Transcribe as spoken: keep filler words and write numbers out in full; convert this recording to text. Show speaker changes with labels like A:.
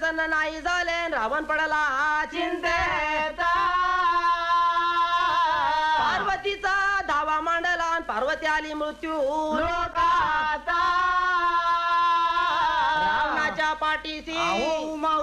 A: प्रसन्न नाही झाले रावण पडला चिंतेत पार्वतीचा धावा मांडला आणि पार्वती आली मृत्यू लोकात रावणाच्या पाठीशी